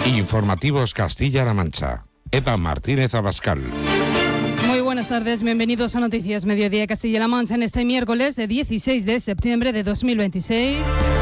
Informativos Castilla-La Mancha. Eva Martínez Abascal. Muy buenas tardes, bienvenidos a Noticias Mediodía Castilla-La Mancha en este miércoles 16 de septiembre de 2026.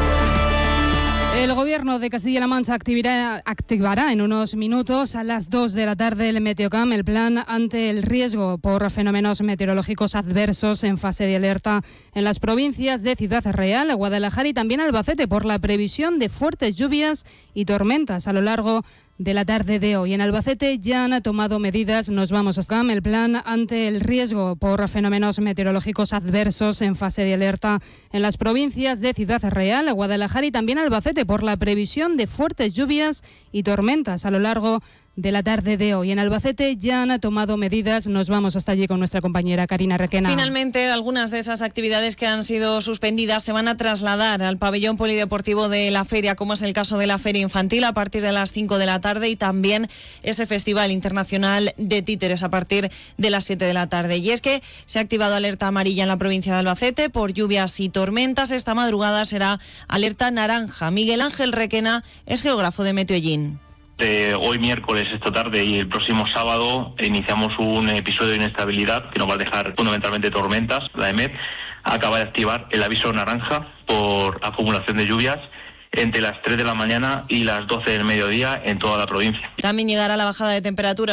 El Gobierno de Castilla-La Mancha activará en unos minutos a las 2 de la tarde el Meteocam, el plan ante el riesgo por fenómenos meteorológicos adversos en fase de alerta en las provincias de Ciudad Real, Guadalajara y también Albacete por la previsión de fuertes lluvias y tormentas a lo largo de la tarde de hoy. En Albacete ya han tomado medidas, nos vamos hasta el plan ante el riesgo por fenómenos meteorológicos adversos en fase de alerta en las provincias de Ciudad Real, Guadalajara y también Albacete por la previsión de fuertes lluvias y tormentas a lo largo de la tarde de hoy. En Albacete ya han tomado medidas, nos vamos hasta allí con nuestra compañera Karina Requena. Finalmente, algunas de esas actividades que han sido suspendidas se van a trasladar al pabellón polideportivo de la feria, como es el caso de la feria infantil a partir de las 5 de la tarde y también ese Festival Internacional de Títeres a partir de las 7 de la tarde. Y es que se ha activado alerta amarilla en la provincia de Albacete por lluvias y tormentas. Esta madrugada será alerta naranja. Miguel Ángel Requena es geógrafo de Meteollín. Hoy miércoles, esta tarde y el próximo sábado iniciamos un episodio de inestabilidad que nos va a dejar fundamentalmente tormentas. La EMET acaba de activar el aviso naranja por acumulación de lluvias entre las 3 de la mañana y las 12 del mediodía en toda la provincia. También llegará la bajada de temperatura